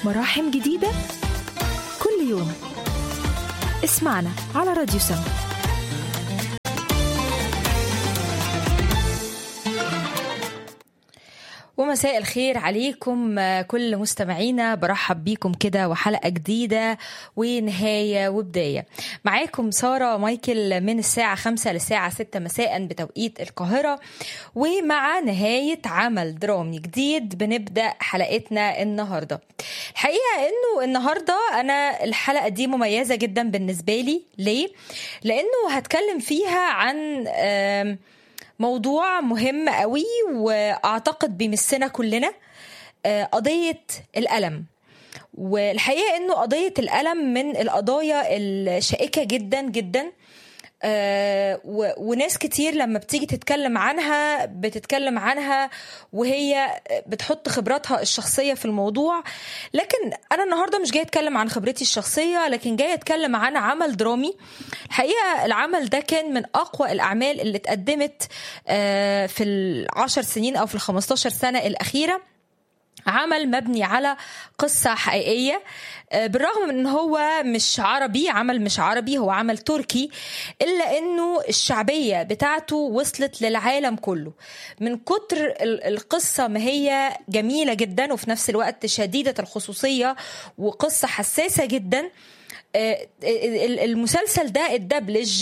مراحم جديدة كل يوم. اسمعنا على راديو سم. ومساء الخير عليكم كل مستمعينا، برحب بيكم كده وحلقة جديدة ونهاية وبداية. معاكم سارة مايكل من الساعة 5 للساعة 6 مساء بتوقيت القاهرة، ومع نهاية عمل درامي جديد بنبدأ حلقتنا النهاردة. الحقيقة انه النهاردة انا الحلقة دي مميزة جدا بالنسبة لي. ليه؟ لانه هتكلم فيها عن موضوع مهم قوي واعتقد بيمسنا كلنا، قضية الألم. والحقيقة انه قضية الألم من القضايا الشائكة جدا جدا، وناس كتير لما بتيجي تتكلم عنها بتتكلم عنها وهي بتحط خبراتها الشخصية في الموضوع. لكن أنا النهاردة مش جاي أتكلم عن خبرتي الشخصية، لكن جاي أتكلم عن عمل درامي. الحقيقة العمل ده كان من أقوى الأعمال اللي اتقدمت في 10 سنين أو في 15 سنة الأخيرة. عمل مبني على قصة حقيقية، بالرغم من هو مش عربي، عمل مش عربي، هو عمل تركي، إلا أنه الشعبية بتاعته وصلت للعالم كله من كتر القصة ما هي جميلة جدا وفي نفس الوقت شديدة الخصوصية وقصة حساسة جدا. المسلسل ده الدبلج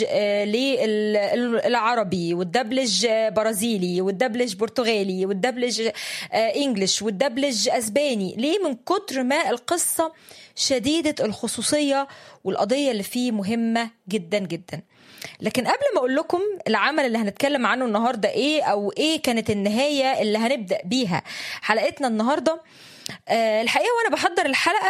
للعربي والدبلج برازيلي والدبلج برتغالي والدبلج انجليش والدبلج اسباني. ليه؟ من كتر ما القصة شديدة الخصوصية والقضية اللي فيه مهمة جدا جدا. لكن قبل ما اقول لكم العمل اللي هنتكلم عنه النهاردة ايه، او ايه كانت النهاية اللي هنبدأ بيها حلقتنا النهاردة، الحقيقة وانا بحضر الحلقة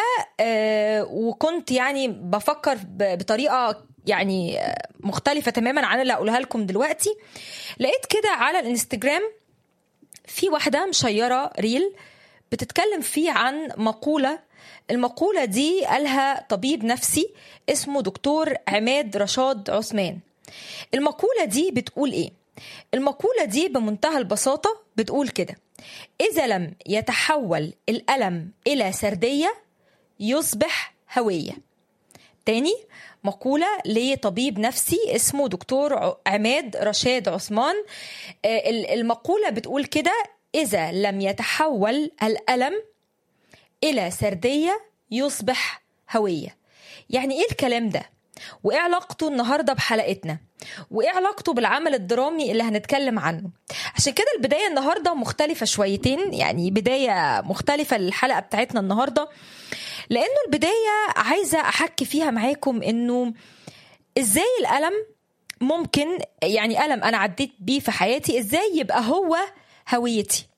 وكنت يعني بفكر بطريقة يعني مختلفة تماما عن اللي اقولها لكم دلوقتي. لقيت كده على الانستجرام في واحدة مشيرة ريل بتتكلم فيه عن مقولة. المقولة دي قالها طبيب نفسي اسمه دكتور عماد رشاد عثمان. المقولة دي بتقول ايه؟ المقولة دي بمنتهى البساطة بتقول كده: إذا لم يتحول الألم إلى سردية يصبح هوية. تاني، مقولة لطبيب نفسي اسمه دكتور عماد رشاد عثمان. المقولة بتقول كده: إذا لم يتحول الألم إلى سردية يصبح هوية. يعني إيه الكلام ده؟ وإيه علاقته النهاردة بحلقتنا؟ وإيه علاقته بالعمل الدرامي اللي هنتكلم عنه؟ عشان كده البداية النهاردة مختلفة شويتين، يعني بداية مختلفة للحلقة بتاعتنا النهاردة، لأنه البداية عايزة أحكي فيها معاكم إنه إزاي الألم ممكن، يعني ألم أنا عديت بيه في حياتي، إزاي يبقى هو هويتي،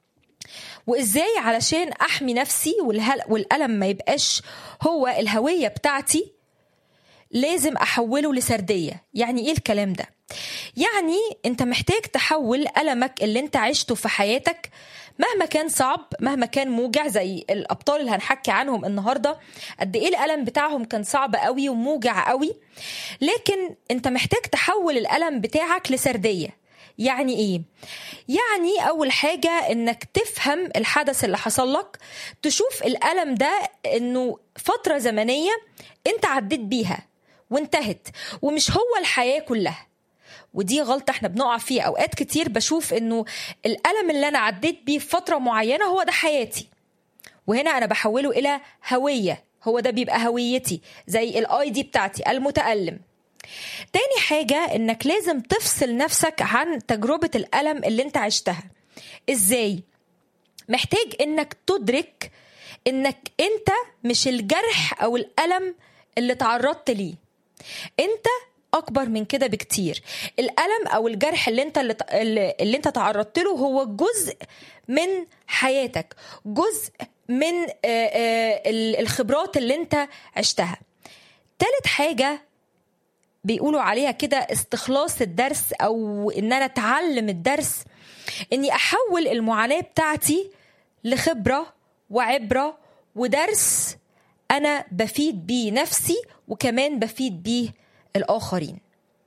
وإزاي علشان أحمي نفسي والألم ما يبقاش هو الهوية بتاعتي لازم أحوله لسردية. يعني إيه الكلام ده؟ يعني أنت محتاج تحول ألمك اللي أنت عشته في حياتك مهما كان صعب، مهما كان موجع، زي الأبطال اللي هنحكي عنهم النهاردة قد إيه الألم بتاعهم كان صعب قوي وموجع قوي، لكن أنت محتاج تحول الألم بتاعك لسردية. يعني إيه؟ يعني أول حاجة إنك تفهم الحدث اللي حصل لك، تشوف الألم ده إنه فترة زمنية أنت عديت بيها وانتهت ومش هو الحياة كلها. ودي غلطة احنا بنقع فيها أوقات كتير. بشوف إنه الألم اللي أنا عديت بيه في فترة معينة هو ده حياتي، وهنا أنا بحوله إلى هوية، هو ده بيبقى هويتي، زي الآي دي بتاعتي المتألم. تاني حاجة إنك لازم تفصل نفسك عن تجربة الألم اللي انت عشتها. إزاي؟ محتاج إنك تدرك إنك انت مش الجرح أو الألم اللي تعرضت ليه، انت أكبر من كده بكتير. الألم أو الجرح اللي انت تعرضت له هو جزء من حياتك، جزء من الخبرات اللي انت عشتها. تالت حاجة بيقولوا عليها كده استخلاص الدرس، أو إن أنا أتعلم الدرس، إني أحول المعاناة بتاعتي لخبرة وعبرة ودرس أنا بفيد بيه نفسي وكمان بفيد بيه الآخرين.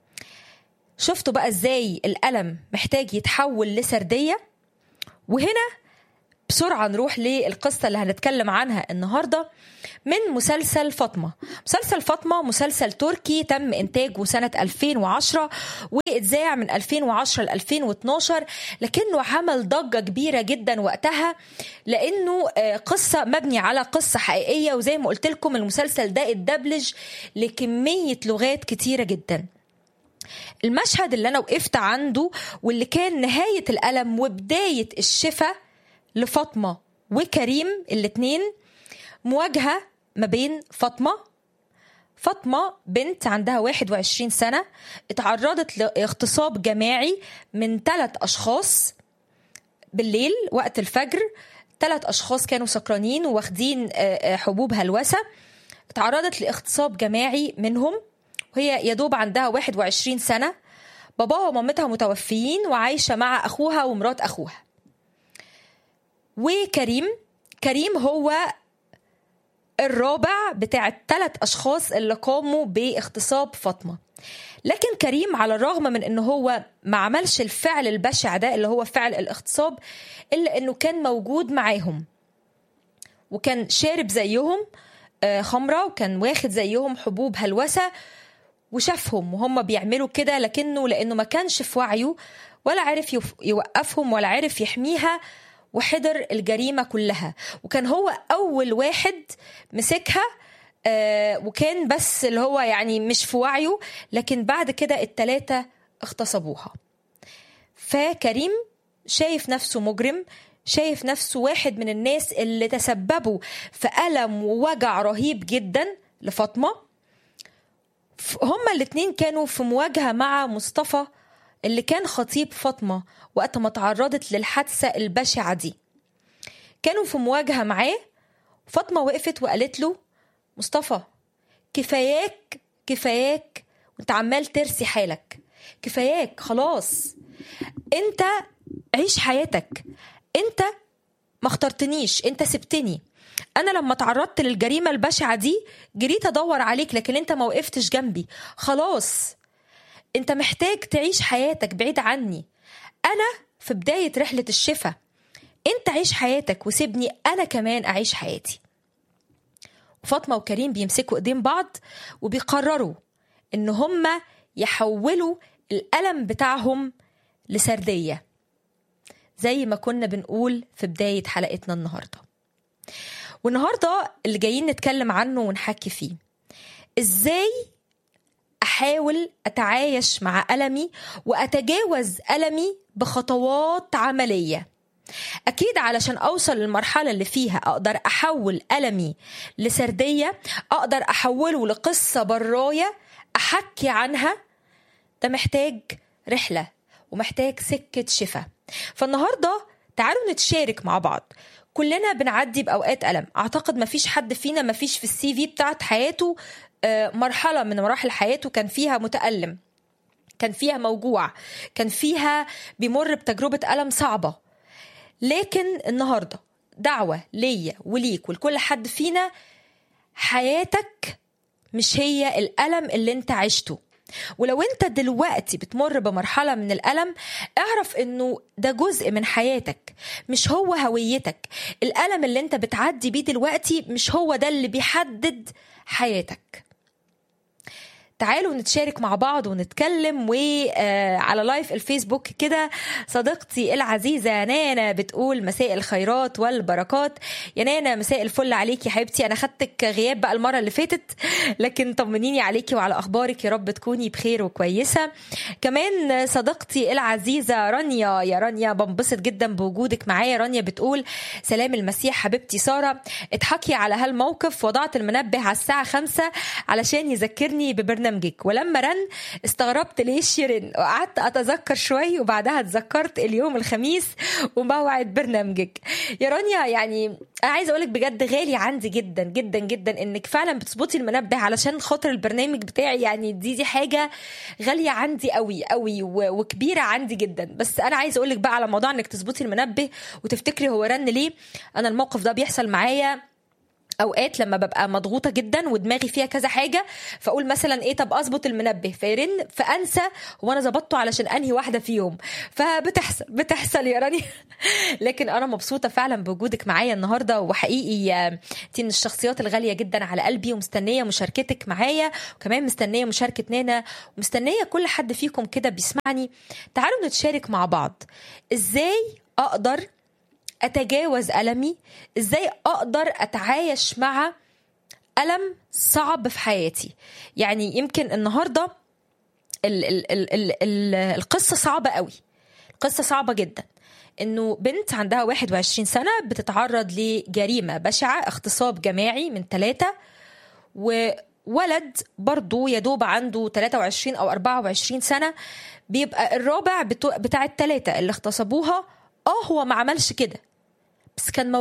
شفتوا بقى إزاي الألم محتاج يتحول لسردية؟ وهنا بسرعة نروح للقصة اللي هنتكلم عنها النهاردة من مسلسل فاطمة. مسلسل فاطمة مسلسل تركي تم إنتاجه سنة 2010 واتذاع من 2010 ل 2012، لكنه عمل ضجة كبيرة جدا وقتها لأنه قصة مبني على قصة حقيقية، وزي ما قلت لكم المسلسل ده اتدبلج لكمية لغات كتيرة جدا. المشهد اللي أنا وقفت عنده واللي كان نهاية الألم وبداية الشفاء لفاطمة وكريم الاتنين، مواجهة ما بين فاطمة بنت عندها 21 سنة اتعرضت لاغتصاب جماعي من 3 أشخاص بالليل وقت الفجر. 3 أشخاص كانوا سكرانين واخدين حبوب هلوسة، اتعرضت لاغتصاب جماعي منهم وهي يدوب عندها 21 سنة. باباها ومامتها متوفيين وعايشة مع أخوها ومرات أخوها. وكريم هو الرابع بتاع 3 أشخاص اللي قاموا باغتصاب فاطمة. لكن كريم على الرغم من أنه هو ما عملش الفعل البشع ده اللي هو فعل الاغتصاب، إلا أنه كان موجود معاهم وكان شارب زيهم خمرة وكان واخد زيهم حبوب هلوسة وشافهم وهم بيعملوا كده، لأنه ما كانش في وعيه ولا عرف يوقفهم ولا عرف يحميها، وحضر الجريمة كلها. وكان هو أول واحد مسكها وكان بس اللي هو يعني مش في وعيه، لكن بعد كده ال3 اغتصبوها. فكريم شايف نفسه مجرم، شايف نفسه واحد من الناس اللي تسببوا في ألم ووجع رهيب جدا لفاطمة. هما الاتنين كانوا في مواجهة مع مصطفى اللي كان خطيب فاطمة وقت ما تعرضت للحادثة البشعة دي. كانوا في مواجهة معاه. فاطمة وقفت وقالت له مصطفى كفاياك وانت عمال ترسي حالك، كفاياك خلاص، انت عيش حياتك، انت ما اخترتنيش، انت سبتني. انا لما تعرضت للجريمة البشعة دي جريت ادور عليك لكن انت ما وقفتش جنبي، خلاص انت محتاج تعيش حياتك بعيد عني. انا في بداية رحلة الشفاء، انت عيش حياتك وسيبني انا كمان اعيش حياتي. فاطمة وكريم بيمسكوا ايدين بعض وبيقرروا ان هما يحولوا الألم بتاعهم لسردية، زي ما كنا بنقول في بداية حلقتنا النهاردة. والنهاردة اللي جايين نتكلم عنه ونحكي فيه ازاي أحاول أتعايش مع ألمي وأتجاوز ألمي بخطوات عملية. أكيد علشان أوصل للمرحلة اللي فيها أقدر أحول ألمي لسردية، أقدر أحوله لقصة براية أحكي عنها، ده محتاج رحلة ومحتاج سكة شفاء. فالنهاردة تعالوا نتشارك مع بعض. كلنا بنعدي بأوقات ألم، أعتقد مفيش حد فينا مفيش في السي في بتاعت حياته مرحلة من مراحل حياته كان فيها متألم، كان فيها موجوع، كان فيها بيمر بتجربة ألم صعبة. لكن النهاردة دعوة ليا وليك ولكل حد فينا، حياتك مش هي الألم اللي انت عشته. ولو انت دلوقتي بتمر بمرحلة من الألم، اعرف انه ده جزء من حياتك، مش هو هويتك. الألم اللي انت بتعدي بيه دلوقتي مش هو ده اللي بيحدد حياتك. تعالوا نتشارك مع بعض ونتكلم. وعلى لايف الفيسبوك كده صديقتي العزيزة نانا بتقول مساء الخيرات والبركات. يا نانا مساء الفل عليكي يا حبيبتي، أنا خدتك غياب بقى المرة اللي فاتت، لكن طمنيني عليكي وعلى أخبارك، يا رب تكوني بخير وكويسة. كمان صديقتي العزيزة رانيا، يا رانيا بنبسط جدا بوجودك معايا. رانيا بتقول سلام المسيح حبيبتي سارة، اضحكي على هالموقف، وضعت المنبه على الساعة 5 علشان يذكرني ببرنامج برنامجك، ولما رن استغربت ليش يرن، وقعدت أتذكر شوي وبعدها اتذكرت اليوم الخميس وموعد برنامجك. يا رانيا يعني أنا عايزة أقولك بجد غالي عندي جدا جدا جدا إنك فعلا بتظبطي المنبه علشان خاطر البرنامج بتاعي، يعني دي حاجة غالية عندي قوي قوي وكبيرة عندي جدا. بس أنا عايزة أقولك بقى على موضوع إنك تظبطي المنبه وتفتكري هو رن ليه. أنا الموقف ده بيحصل معايا اوقات لما ببقى مضغوطه جدا ودماغي فيها كذا حاجه، فاقول مثلا ايه، طب اظبط المنبه فيرن، فانسى هو انا ظبطته علشان انهي واحده فيهم. فبتحصل يا راني. لكن انا مبسوطه فعلا بوجودك معايا النهارده، وحقيقي انت من الشخصيات الغاليه جدا على قلبي، ومستنيه مشاركتك معايا، وكمان مستنيه مشاركه نانا، ومستنيه كل حد فيكم كده بيسمعني. تعالوا نتشارك مع بعض ازاي اقدر أتجاوز ألمي، إزاي أقدر أتعايش مع ألم صعب في حياتي. يعني يمكن النهاردة القصة صعبة قوي، القصة صعبة جدا. إنه بنت عندها 21 سنة بتتعرض لجريمة بشعة، اغتصاب جماعي من 3، وولد برضو يدوب عنده 23 أو 24 سنة بيبقى الرابع بتاع ال3 اللي اغتصبوها. هو ما عملش كده، بس كان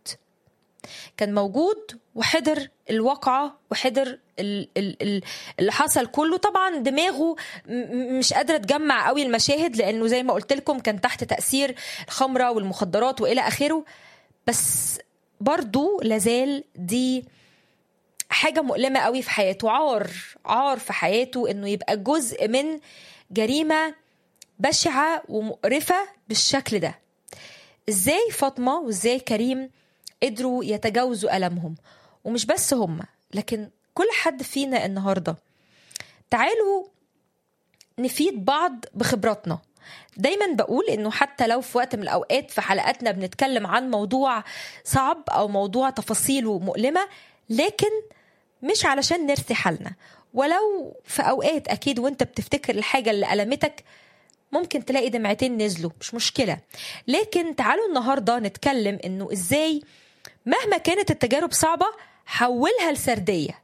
موجود وحضر الواقعة، وحضر اللي حصل كله. طبعا دماغه مش قادرة تجمع قوي المشاهد، لأنه زي ما قلت لكم كان تحت تأثير الخمرة والمخدرات وإلى آخره. بس برضو لازال دي حاجة مؤلمة قوي في حياته، عار في حياته إنه يبقى جزء من جريمة بشعة ومقرفة بالشكل ده. ازاي فاطمة وازاي كريم قدروا يتجاوزوا ألمهم؟ ومش بس هم، لكن كل حد فينا النهاردة. تعالوا نفيد بعض بخبراتنا. دايما بقول انه حتى لو في وقت من الأوقات في حلقاتنا بنتكلم عن موضوع صعب أو موضوع تفاصيله مؤلمة، لكن مش علشان نرثي حالنا. ولو في أوقات أكيد وانت بتفتكر الحاجة اللي ألمتك ممكن تلاقي دمعتين نزلوا، مش مشكلة. لكن تعالوا النهاردة نتكلم انه ازاي مهما كانت التجارب صعبة حولها لسردية،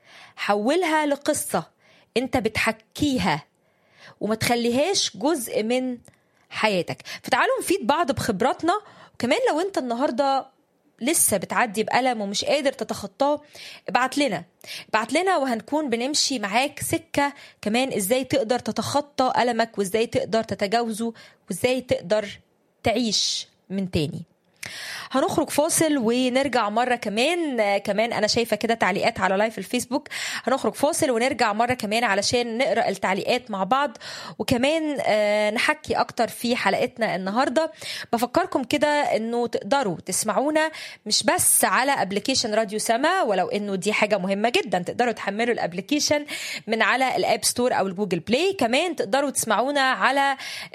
حولها لقصة انت بتحكيها وما تخليهاش جزء من حياتك. فتعالوا نفيد بعض بخبراتنا. وكمان لو انت النهاردة لسه بتعدي بألم ومش قادر تتخطاه، ابعت لنا وهنكون بنمشي معاك سكة كمان ازاي تقدر تتخطى ألمك، وازاي تقدر تتجاوزه، وازاي تقدر تعيش من تاني. هنخرج فاصل ونرجع مرة كمان أنا شايفة كده تعليقات على لايف الفيسبوك. هنخرج فاصل ونرجع مرة كمان علشان نقرأ التعليقات مع بعض، وكمان نحكي أكتر في حلقتنا النهاردة. بفكركم كده أنه تقدروا تسمعونا مش بس على أبليكيشن راديو سما، ولو أنه دي حاجة مهمة جدا تقدروا تحملوا الأبليكيشن من على الأب ستور أو الجوجل بلاي. كمان تقدروا تسمعونا على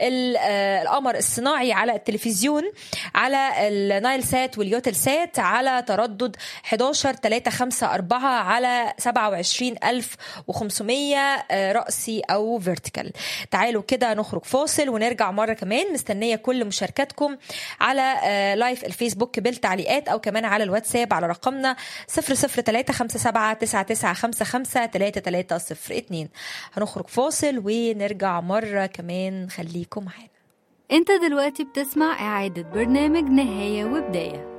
القمر الصناعي على التلفزيون، على النايل سات واليوتل سات على تردد 11354 على 27500 رأسي أو فيرتيكال. تعالوا كده نخرج فاصل ونرجع مرة كمان. مستنية كل مشاركاتكم على لايف الفيسبوك بالتعليقات، أو كمان على الواتساب على رقمنا 0035799553302. هنخرج فاصل ونرجع مرة كمان، خليكم معانا. انت دلوقتي بتسمع إعادة برنامج نهاية وبداية.